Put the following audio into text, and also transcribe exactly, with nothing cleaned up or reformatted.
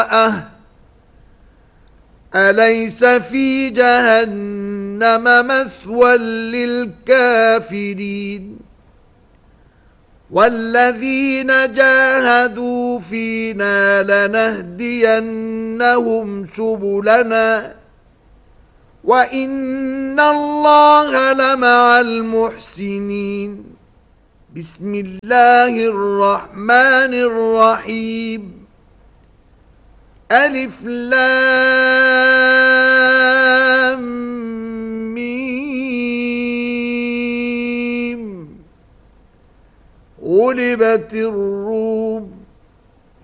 أليس في جهنم مثوى للكافرين والذين جاهدوا فينا لنهدينهم سبلنا وإن الله لمع المحسنين. بسم الله الرحمن الرحيم. ألف لام ميم. غلبت الروم